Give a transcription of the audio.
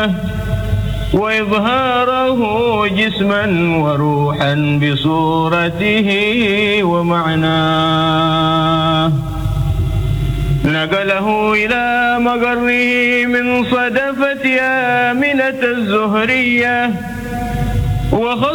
وإظهاره جسما وروحا بصورته ومعناه. نقله إلى مقره من صدفة آمنة الزهرية